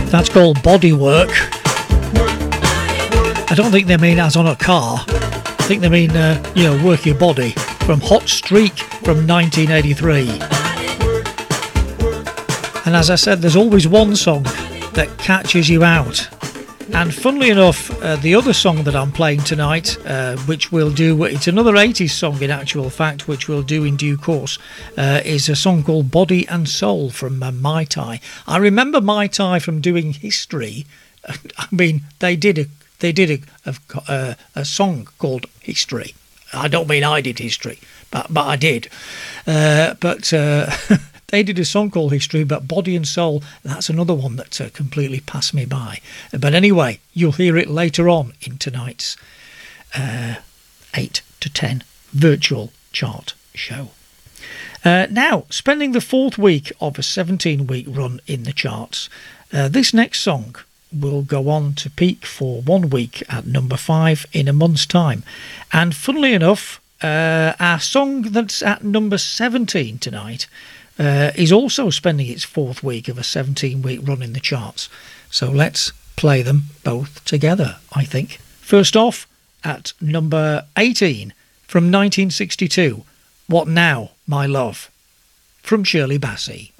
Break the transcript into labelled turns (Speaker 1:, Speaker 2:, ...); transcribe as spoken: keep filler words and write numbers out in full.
Speaker 1: That's called Bodywork. I don't think they mean as on a car. I think they mean, uh, you know, work your body. From Hot Streak from nineteen eighty-three. And as I said, there's always one song that catches you out. And funnily enough, uh, the other song that I'm playing tonight, uh, which we'll do, it's another eighties song in actual fact, which we'll do in due course, uh, is a song called Body and Soul from uh, Mai Tai. I remember Mai Tai from doing History. I mean, they did a they did a, a, a song called History. I don't mean I did History, but, but I did. Uh, but... Uh, They did a song called History, but Body and Soul, that's another one that uh, completely passed me by. But anyway, you'll hear it later on in tonight's uh, eight to ten virtual chart show. Uh, now, spending the fourth week of a seventeen-week run in the charts, uh, this next song will go on to peak for one week at number five in a month's time. And funnily enough, uh, our song that's at number seventeen tonight Uh, is also spending its fourth week of a seventeen-week run in the charts. So let's play them both together, I think. First off, at number eighteen, from nineteen sixty-two, What Now, My Love, from Shirley Bassey.